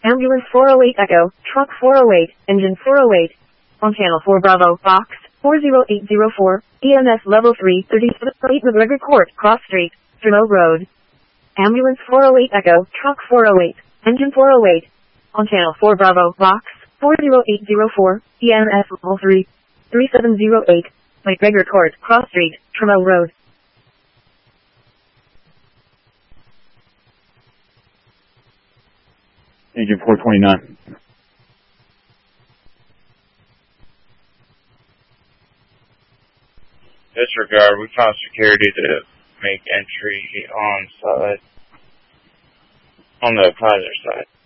Ambulance 408 Echo, Truck 408, Engine 408. On Channel 4 Bravo, Box 40804, EMS Level 3, 38 McGregor Court, Cross Street, Tremont Road. Ambulance 408 Echo, Truck 408, Engine 408. On Channel 4 Bravo, Box 40804, EMS Level 3, 3708, McGregor Court, Cross Street, Tremont Road. Agent 429. Disregard, we found security to make entry on the opposite side.